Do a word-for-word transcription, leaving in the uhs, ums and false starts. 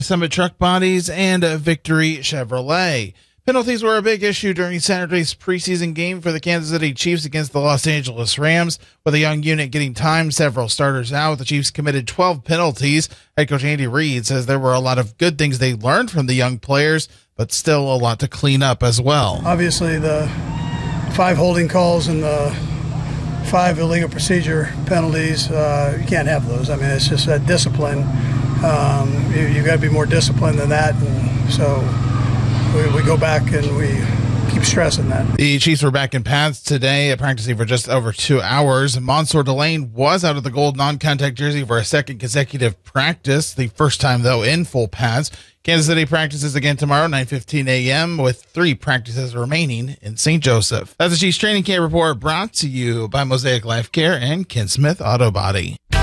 Summit Truck Bodies, and Victory Chevrolet. Penalties were a big issue during Saturday's preseason game for the Kansas City Chiefs against the Los Angeles Rams. With a young unit getting time, several starters out, the Chiefs committed twelve penalties. Head coach Andy Reid says there were a lot of good things they learned from the young players, but still a lot to clean up as well. Obviously, the five holding calls and the five illegal procedure penalties, uh, you can't have those. I mean, it's just a discipline. Um, you, you've got to be more disciplined than that, and so we, we go back and we keep stressing that. The Chiefs were back in pads today, practicing for just over two hours. Mansour Delane was out of the gold non-contact jersey for a second consecutive practice, the first time, though, in full pads. Kansas City practices again tomorrow, nine fifteen a.m., with three practices remaining in Saint Joseph. That's the Chiefs Training Camp Report, brought to you by Mosaic Life Care and Ken Smith Auto Body.